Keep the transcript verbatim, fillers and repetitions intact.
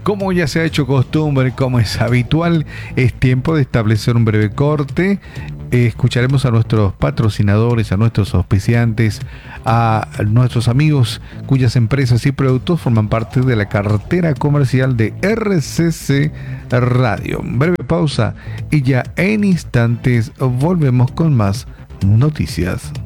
Como ya se ha hecho costumbre, como es habitual, es tiempo de establecer un breve corte. Eh, escucharemos a nuestros patrocinadores, a nuestros auspiciantes, a nuestros amigos cuyas empresas y productos forman parte de la cartera comercial de R C C Radio. Breve pausa y ya en instantes volvemos con más noticias.